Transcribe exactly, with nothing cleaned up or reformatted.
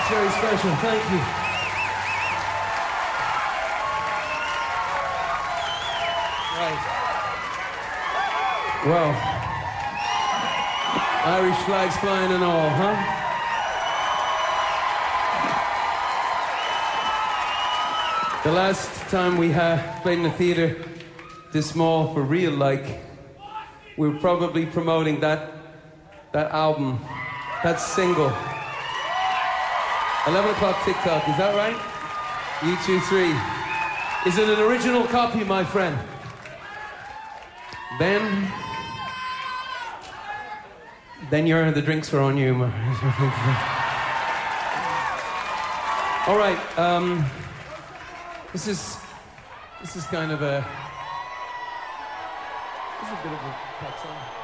very special. Thank you. Right. Well, Irish flags flying and all, huh? The last time we uh, played in the theatre this small for real, like, we were probably promoting that that album, that single. eleven o'clock TikTok, is that right? U two three. Is it an original copy, my friend? Then... Then you're, the drinks are on you. All right, um... This is... This is kind of a... This is a bit of a pop song.